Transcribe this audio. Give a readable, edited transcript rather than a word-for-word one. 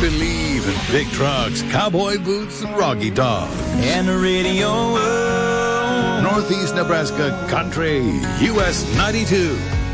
believe in big trucks, cowboy boots, and Roggy Dog. And the radio. Northeast Nebraska Country, US 92.